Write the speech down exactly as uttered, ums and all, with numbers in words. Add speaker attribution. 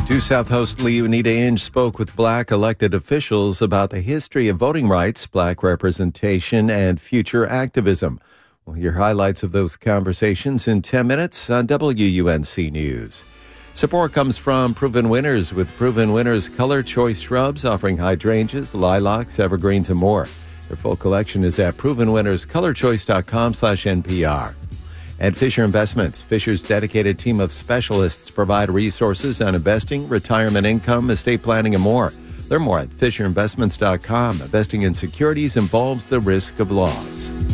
Speaker 1: Due South host Leonida Inge spoke with Black elected officials about the history of voting rights, Black representation, and future activism. We'll hear highlights of those conversations in ten minutes on W U N C News. Support comes from Proven Winners, with Proven Winners Color Choice Shrubs offering hydrangeas, lilacs, evergreens, and more. Their full collection is at proven winners color choice dot com slash N P R. And Fisher Investments. Fisher's dedicated team of specialists provide resources on investing, retirement income, estate planning, and more. Learn more at fisher investments dot com. Investing in securities involves the risk of loss.